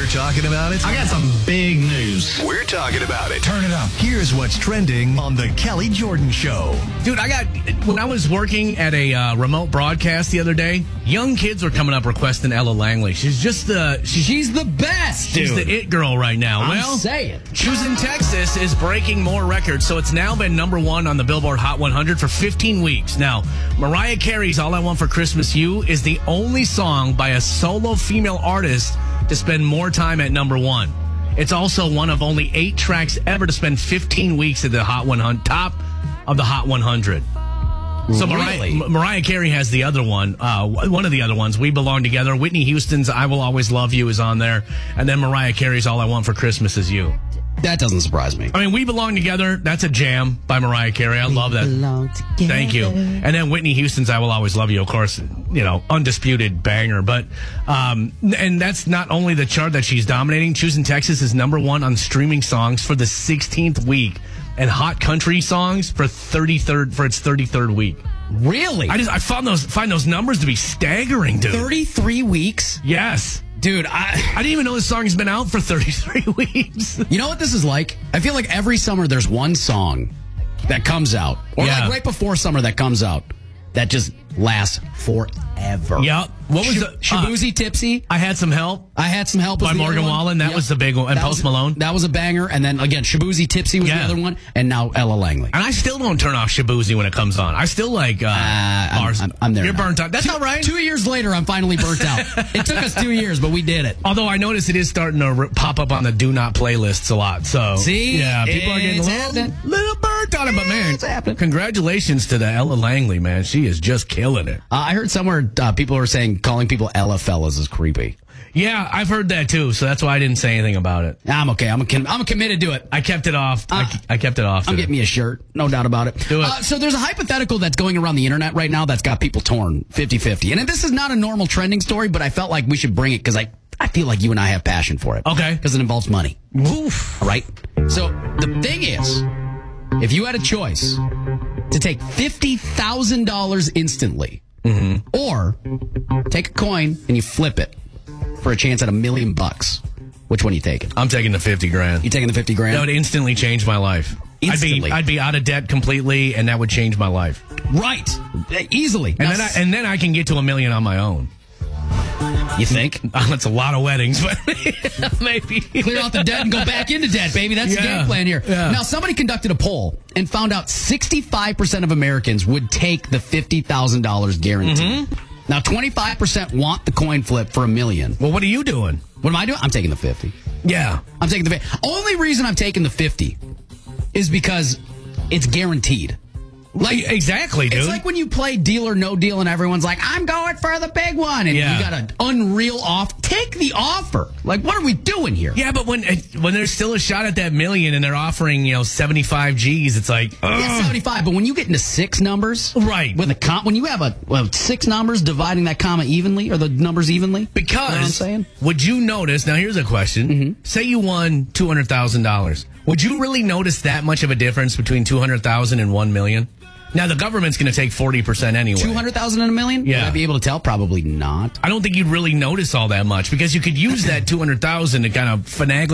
We're talking about it. I got some big news. We're talking about it. Turn it up. Here's what's trending on the Kelly Jordan Show. Dude, when I was working at a remote broadcast the other day, young kids were coming up requesting Ella Langley. She's the best, dude. She's the it girl right now. I'm saying. Choosing Texas is breaking more records, so it's now been number one on the Billboard Hot 100 for 15 weeks. Now, Mariah Carey's All I Want for Christmas You is the only song by a solo female artist to spend more time at number one. It's also one of only 8 tracks ever to spend 15 weeks at the Hot 100, top of the Hot 100. So Mariah Carey has the other one, one of the other ones, We Belong Together. Whitney Houston's I Will Always Love You is on there. And then Mariah Carey's All I Want for Christmas Is You. That doesn't surprise me. I mean, We Belong Together, that's a jam by Mariah Carey. I love that. Thank you. And then Whitney Houston's I Will Always Love You, of course, undisputed banger. But, and that's not only the chart that she's dominating. Choosing Texas is number one on streaming songs for the 16th week. And Hot Country Songs for its 33rd week. Really? I find those numbers to be staggering, dude. 33 weeks? Yes. Dude, I didn't even know this song has been out for 33 weeks. You know what this is like? I feel like every summer there's one song that comes out, or like right before summer that comes out, that just lasts forever. Yep. What was Shabuzi Tipsy? I Had Some Help. I Had Some Help by Morgan Wallen. That was the big one. And Post Malone. That was a banger. And then again, Shabuzi Tipsy was the other one. And now Ella Langley. And I still don't turn off Shabuzi when it comes on. I still like bars. I'm there. You're now. burnt out. That's all right. 2 years later, I'm finally burnt out. It took us 2 years, but we did it. Although I notice it is starting to pop up on the do not playlists a lot. So see, yeah, people are getting a little burnt on it. But man, it's happening. Congratulations to the Ella Langley, man. She is just killing it. I heard somewhere people were saying calling people Ella fellas is creepy. Yeah, I've heard that too, so that's why I didn't say anything about it. I'm okay. I'm committed to it. I kept it off. I kept it off. I'm getting me a shirt, no doubt about it. Do it. So there's a hypothetical that's going around the internet right now that's got people torn 50-50. And this is not a normal trending story, but I felt like we should bring it because I feel like you and I have passion for it. Okay. Because it involves money. Oof. All right? So the thing is, if you had a choice to take $50,000 instantly, or take a coin and you flip it for a chance at $1 million, which one are you taking? I'm taking the 50 grand. You taking the 50 grand? That would instantly change my life. Instantly. I'd be out of debt completely, and that would change my life. Right. Easily. And then I can get to $1 million on my own. You think? That's a lot of weddings, but maybe. Clear out the debt and go back into debt, baby. That's the game plan here. Yeah. Now, somebody conducted a poll and found out 65% of Americans would take the $50,000 guarantee. Now, 25% want the coin flip for $1 million. Well, what are you doing? What am I doing? I'm taking the 50. Yeah. I'm taking the 50. Only reason I'm taking the 50 is because it's guaranteed. Like exactly, dude. It's like when you play Deal or No Deal and everyone's like, I'm going for the big one. And you got an unreal offer. Take the offer. Like, what are we doing here? Yeah, but when there's still a shot at that $1 million and they're offering, 75 G's, it's like, yeah, 75. But when you get into 6 numbers, right? With when you have 6 numbers dividing that comma evenly or the numbers evenly, because you know what I'm saying? Would you notice? Now, here's a question. Say you won $200,000. Would you really notice that much of a difference between $200,000 and $1 million? Now, the government's going to take 40% anyway. 200,000 and $1 million? Yeah. Would I be able to tell? Probably not. I don't think you'd really notice all that much because you could use that 200,000 to kind of finagle